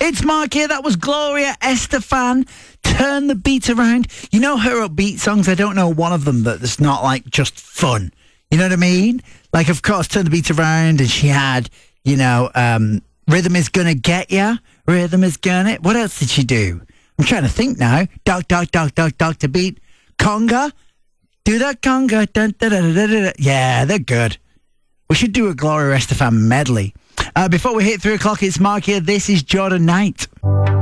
It's Mark here. That was Gloria Estefan. Turn the Beat Around. You know her upbeat songs? I don't know one of them that's not like just fun. You know what I mean? Like, of course, Turn the Beat Around, and she had, Rhythm Is Gonna Get Ya. Rhythm Is Gonna... What else did she do? I'm trying to think now. Doctor Beat. Conga. Do that conga. Dun, da, da, da, da, da. Yeah, they're good. We should do a Gloria Estefan medley. Before we hit 3 o'clock, it's Mark here. This is Jordan Knight.